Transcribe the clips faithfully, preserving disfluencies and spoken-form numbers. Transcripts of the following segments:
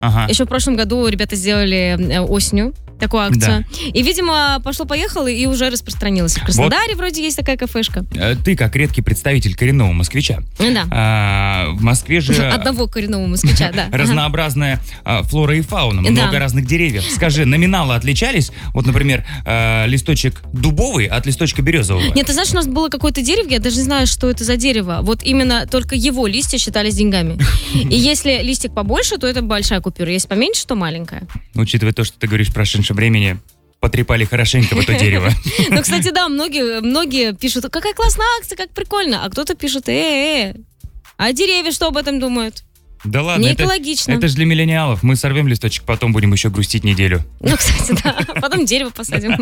Ага. Еще в прошлом году ребята сделали осенью такую акцию. Да. И, видимо, пошло-поехало и уже распространилось. В Краснодаре вот. Вроде есть такая кафешка. Ты, как редкий представитель коренного москвича. Да. А, в Москве же... Одного коренного москвича, да. Разнообразная флора и фауна, много разных деревьев. Скажи, номиналы отличались? Вот, например, листочек дубовый от листочка березового. Нет, ты знаешь, у нас было какое-то дерево, я даже не знаю, что это за дерево. Вот именно только его листья считались деньгами. И если листик побольше, то это большая купюра. Если поменьше, то маленькая. Учитывая то, что ты говоришь про шенши времени, потрепали хорошенько в это дерево. Ну, кстати, да, многие, многие пишут, какая классная акция, как прикольно. А кто-то пишет, э-э-э, а деревья что об этом думают? Да ладно, не это, экологично. Это же для миллениалов. Мы сорвем листочек, потом будем еще грустить неделю. Ну, кстати, да. Потом дерево посадим.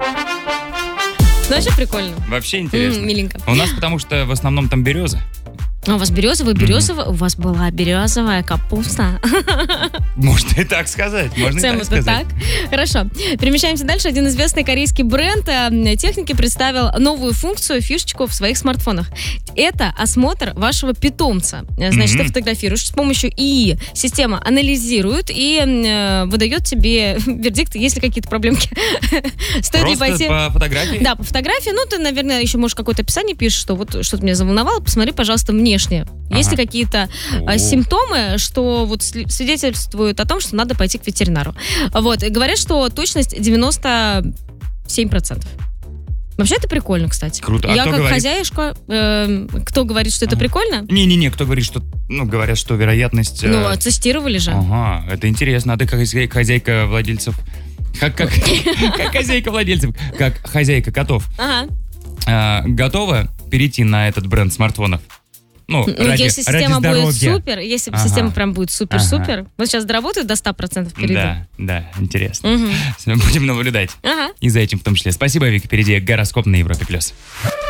Ну, вообще прикольно. Вообще интересно. М-м, миленько. У нас потому что в основном там береза. А у вас березовая, березовая, mm-hmm. у вас была березовая капуста. Можно и так сказать, можно и так сказать. Так. Хорошо. Перемещаемся дальше. Один известный корейский бренд техники представил новую функцию, фишечку в своих смартфонах. Это осмотр вашего питомца. Значит, mm-hmm. ты фотографируешь с помощью ИИ. Система анализирует и э, выдает тебе вердикт, есть ли какие-то проблемки. Стоит ли пойти... по фотографии? Да, по фотографии. Ну, ты, наверное, еще можешь какое-то описание пишешь, что вот что-то меня заволновало. Посмотри, пожалуйста, мне. Внешне. Ага. Есть ли какие-то а, симптомы, что вот свидетельствуют о том, что надо пойти к ветеринару? Вот. И говорят, что точность девяносто семь процентов. Вообще это прикольно, кстати. Круто. А я как говорит? хозяюшка, э, кто говорит, что это прикольно? Не-не-не, кто говорит, что, ну, говорят, что вероятность... Э... Ну, а тестировали же. Ага, это интересно. А ты как хозяйка владельцев... Как, как, как хозяйка владельцев, как хозяйка котов. Ага. Готова перейти на этот бренд смартфонов? Ну, ну ради, если система ради будет супер, если ага. система прям будет супер-супер, ага. вот сейчас доработают до ста процентов перейду. Да, да, интересно. Угу. Будем наблюдать. Ага. И за этим в том числе. Спасибо, Вика. Впереди гороскоп на Европе+.